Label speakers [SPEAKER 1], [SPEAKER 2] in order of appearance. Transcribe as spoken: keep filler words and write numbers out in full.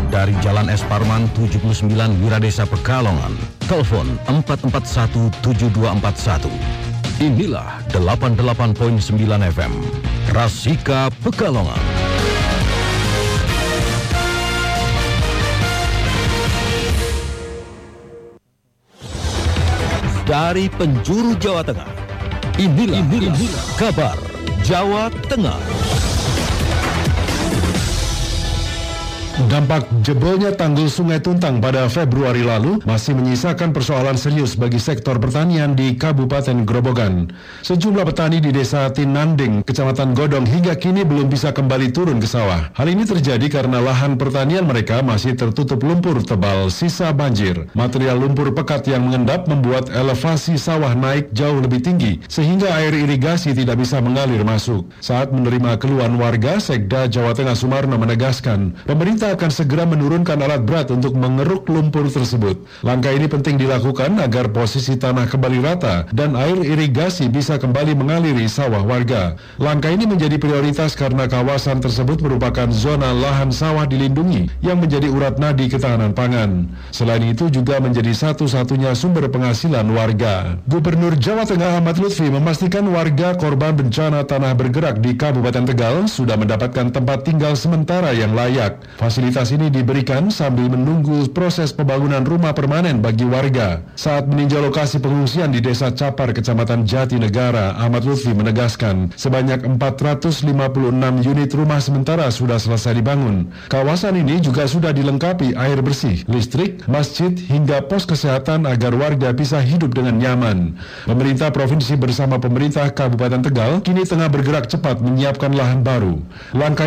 [SPEAKER 1] dari Jalan Es Parman tujuh puluh sembilan Wiradesa Pekalongan. Telepon empat empat satu tujuh dua empat satu. Inilah delapan puluh delapan koma sembilan F M Rasika Pekalongan. Dari penjuru Jawa Tengah, inilah, inilah, inilah kabar Jawa Tengah.
[SPEAKER 2] Dampak jebolnya tanggul Sungai Tuntang pada Februari lalu masih menyisakan persoalan serius bagi sektor pertanian di Kabupaten Grobogan. Sejumlah petani di Desa Tinanding, Kecamatan Godong hingga kini belum bisa kembali turun ke sawah. Hal ini terjadi karena lahan pertanian mereka masih tertutup lumpur tebal sisa banjir. Material lumpur pekat yang mengendap membuat elevasi sawah naik jauh lebih tinggi sehingga air irigasi tidak bisa mengalir masuk. Saat menerima keluhan warga, Sekda Jawa Tengah Sumarno menegaskan, pemerintah akan segera menurunkan alat berat untuk mengeruk lumpur tersebut. Langkah ini penting dilakukan agar posisi tanah kembali rata dan air irigasi bisa kembali mengaliri sawah warga. Langkah ini menjadi prioritas karena kawasan tersebut merupakan zona lahan sawah dilindungi yang menjadi urat nadi ketahanan pangan. Selain itu juga menjadi satu-satunya sumber penghasilan warga. Gubernur Jawa Tengah Ahmad Lutfi memastikan warga korban bencana tanah bergerak di Kabupaten Tegal sudah mendapatkan tempat tinggal sementara yang layak. Fasilitas ini diberikan sambil menunggu proses pembangunan rumah permanen bagi warga. Saat meninjau lokasi pengungsian di Desa Capar, Kecamatan Jatinegara, Ahmad Lutfi menegaskan sebanyak empat ratus lima puluh enam unit rumah sementara sudah selesai dibangun. Kawasan ini juga sudah dilengkapi air bersih, listrik, masjid, hingga pos kesehatan agar warga bisa hidup dengan nyaman. Pemerintah provinsi bersama pemerintah Kabupaten Tegal kini tengah bergerak cepat menyiapkan lahan baru. Langkah